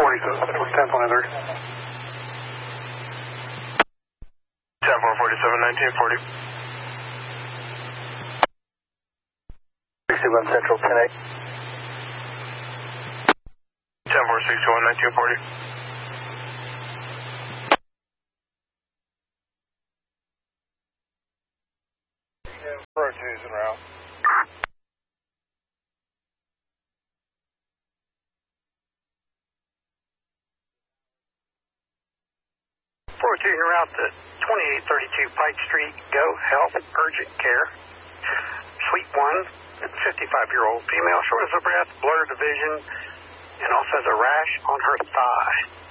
10th on 30. 10-447, 1940. 61 Central, 10-8. 10-461, 1940. Approach is en route. En route to 2832 Pike Street. Go Health Urgent Care. Suite 1, 55-year-old female, short as a breath, blurred of vision, and also has a rash on her thigh.